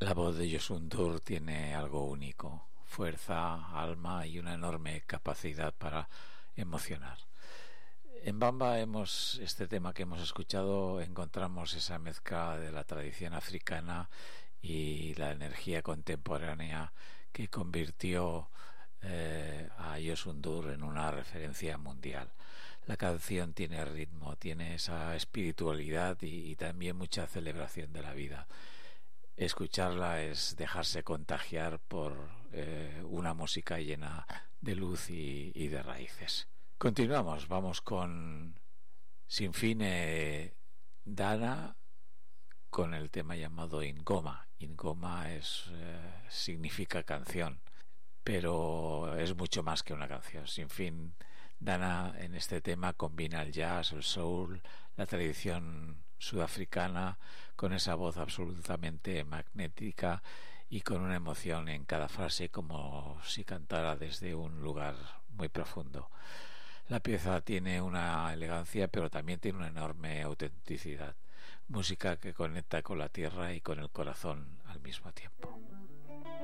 La voz de Yosundur tiene algo único, fuerza, alma y una enorme capacidad para emocionar. En Bamba este tema que hemos escuchado, encontramos esa mezcla de la tradición africana y la energía contemporánea que convirtió a Yosundur en una referencia mundial. La canción tiene ritmo, tiene esa espiritualidad y también mucha celebración de la vida. Escucharla es dejarse contagiar por una música llena de luz y de raíces. Continuamos, vamos con Sinfine Dana con el tema llamado Ingoma. Ingoma significa canción, pero es mucho más que una canción. Sinfine Dana en este tema combina el jazz, el soul, la tradición sudafricana con esa voz absolutamente magnética y con una emoción en cada frase como si cantara desde un lugar muy profundo. La pieza tiene una elegancia pero también tiene una enorme autenticidad, música que conecta con la tierra y con el corazón al mismo tiempo.